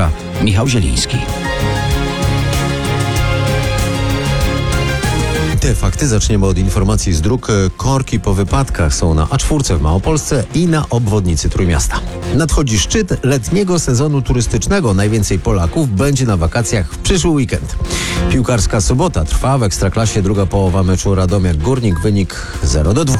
zaprasza Michał Zieliński. Te fakty zaczniemy od informacji z dróg. Korki po wypadkach są na A4 w Małopolsce i na obwodnicy Trójmiasta. Nadchodzi szczyt letniego sezonu turystycznego. Najwięcej Polaków będzie na wakacjach w przyszły weekend. Piłkarska sobota trwa. W Ekstraklasie druga połowa meczu Radomiak-Górnik. Wynik 0-2.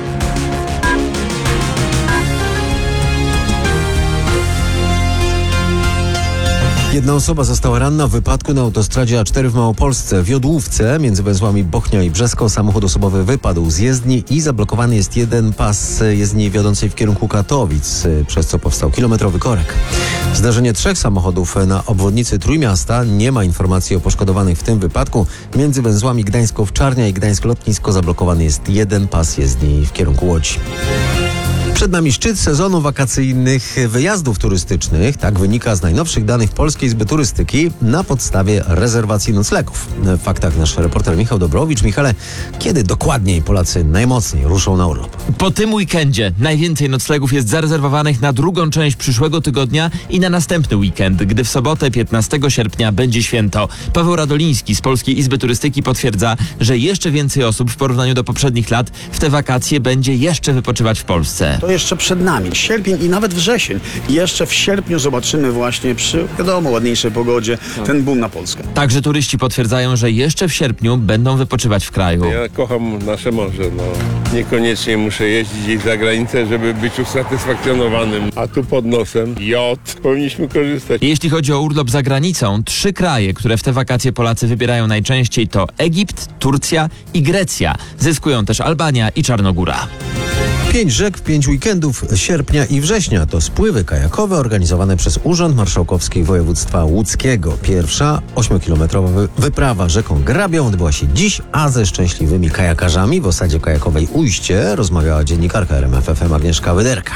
Jedna osoba została ranna w wypadku na autostradzie A4 w Małopolsce. W Jodłówce między węzłami Bochnia i Brzesko samochód osobowy wypadł z jezdni i zablokowany jest jeden pas jezdni wiodącej w kierunku Katowic, przez co powstał kilometrowy korek. Zdarzenie 3 samochodów na obwodnicy Trójmiasta. Nie ma informacji o poszkodowanych w tym wypadku. Między węzłami Gdańsk-Owczarnia i Gdańsk-Lotnisko zablokowany jest jeden pas jezdni w kierunku Łodzi. Przed nami szczyt sezonu wakacyjnych wyjazdów turystycznych. Tak wynika z najnowszych danych Polskiej Izby Turystyki na podstawie rezerwacji noclegów. W faktach nasz reporter Michał Dobrowicz. Michale, kiedy dokładniej Polacy najmocniej ruszą na urlop? Po tym weekendzie najwięcej noclegów jest zarezerwowanych na drugą część przyszłego tygodnia i na następny weekend, gdy w sobotę 15 sierpnia będzie święto. Paweł Radoliński z Polskiej Izby Turystyki potwierdza, że jeszcze więcej osób w porównaniu do poprzednich lat w te wakacje będzie jeszcze wypoczywać w Polsce. To jeszcze przed nami. Sierpień i nawet wrzesień. Jeszcze w sierpniu zobaczymy właśnie przy, wiadomo, ładniejszej pogodzie ten boom na Polskę. Także turyści potwierdzają, że jeszcze w sierpniu będą wypoczywać w kraju. Ja kocham nasze morze, Niekoniecznie muszę jeździć gdzieś za granicę, żeby być usatysfakcjonowanym. A tu pod nosem powinniśmy korzystać. Jeśli chodzi o urlop za granicą, 3 kraje, które w te wakacje Polacy wybierają najczęściej, to Egipt, Turcja i Grecja. Zyskują też Albania i Czarnogóra. 5 rzek w 5 weekendów sierpnia i września to spływy kajakowe organizowane przez Urząd Marszałkowski Województwa Łódzkiego. Pierwsza 8-kilometrowa wyprawa rzeką Grabią odbyła się dziś, a ze szczęśliwymi kajakarzami w osadzie kajakowej Ujście rozmawiała dziennikarka RMF FM Agnieszka Wyderka.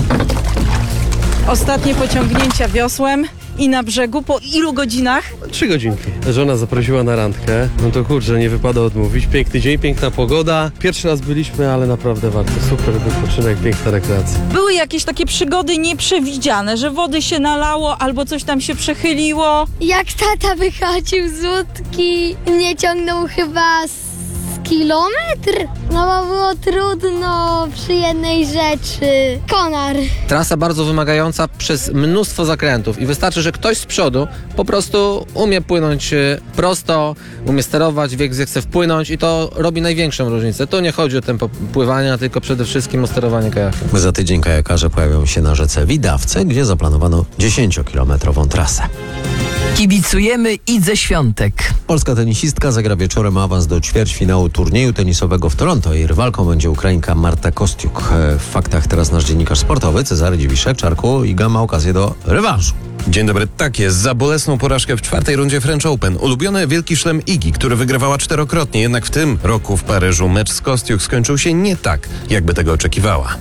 Ostatnie pociągnięcia wiosłem i na brzegu po ilu godzinach? 3 godzinki. Żona zaprosiła na randkę. No to kurczę, nie wypada odmówić. Piękny dzień, piękna pogoda. Pierwszy raz byliśmy, ale naprawdę warto. Super wypoczynek, piękna rekreacja. Były jakieś takie przygody nieprzewidziane, że wody się nalało albo coś tam się przechyliło? Jak tata wychodził z łódki, mnie ciągnął chyba z kilometr, bo było trudno przy jednej rzeczy. Konar. Trasa bardzo wymagająca przez mnóstwo zakrętów i wystarczy, że ktoś z przodu po prostu umie płynąć prosto, umie sterować, wie gdzie chce wpłynąć i to robi największą różnicę. Tu nie chodzi o tempo pływania, tylko przede wszystkim o sterowanie kajakiem. Za tydzień kajakarze pojawią się na rzece Widawce, gdzie zaplanowano 10-kilometrową trasę. Kibicujemy Idze Świątek. Polska tenisistka zagra wieczorem awans do ćwierćfinału turnieju tenisowego w Toronto. Jej rywalką będzie Ukrainka Marta Kostiuk. W faktach teraz nasz dziennikarz sportowy Cezary Dziwiszek. Czarku, Iga ma okazję do rewanżu. Dzień dobry, tak jest. Za bolesną porażkę w 4. rundzie French Open. Ulubiony wielki szlem Igi, który wygrywała 4-krotnie. Jednak w tym roku w Paryżu mecz z Kostiuk skończył się nie tak, jakby tego oczekiwała.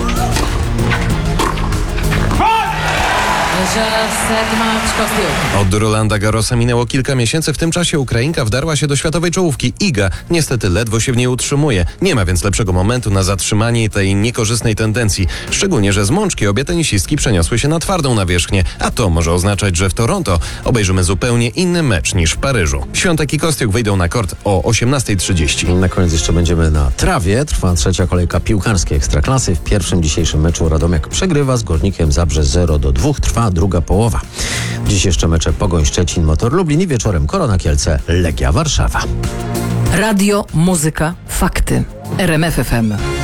Od Rolanda Garrosa minęło kilka miesięcy. W tym czasie Ukrainka wdarła się do światowej czołówki. Iga niestety ledwo się w niej utrzymuje. Nie ma więc lepszego momentu na zatrzymanie tej niekorzystnej tendencji. Szczególnie, że z mączki obie tenisistki przeniosły się na twardą nawierzchnię. A to może oznaczać, że w Toronto obejrzymy zupełnie inny mecz niż w Paryżu. Świątek i Kostiuk wyjdą na kort o 18:30. Na koniec jeszcze będziemy na trawie. Trwa 3. kolejka piłkarskiej Ekstraklasy. W pierwszym dzisiejszym meczu Radomiak przegrywa z Górnikiem Zabrze 0-2. Trwa druga połowa. Dziś jeszcze mecze Pogoń Szczecin, Motor Lublin i wieczorem Korona Kielce, Legia Warszawa. Radio, muzyka, fakty. RMF FM.